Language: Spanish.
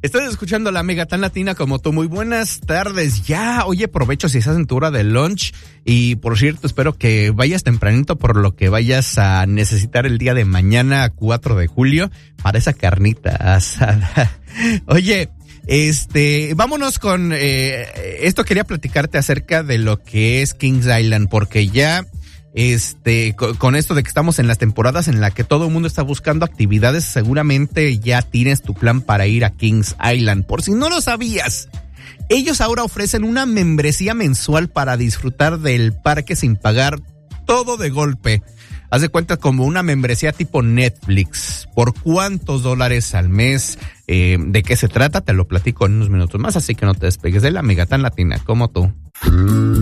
Estás escuchando la Mega tan latina como tú. Muy buenas tardes ya. Oye, provecho si estás en tu hora de lunch. Y por cierto, espero que vayas tempranito por lo que vayas a necesitar el día de mañana, 4 de julio, para esa carnita asada. Oye, vámonos con esto. Quería platicarte acerca de lo que es Kings Island, porque ya con esto de que estamos en las temporadas en la que todo el mundo está buscando actividades, seguramente ya tienes tu plan para ir a Kings Island. Por si no lo sabías, ellos ahora ofrecen una membresía mensual para disfrutar del parque sin pagar todo de golpe. Haz de cuenta como una membresía tipo Netflix. ¿Por cuántos dólares al mes? ¿De qué se trata? Te lo platico en unos minutos más, así que no te despegues de la Mega tan latina como tú.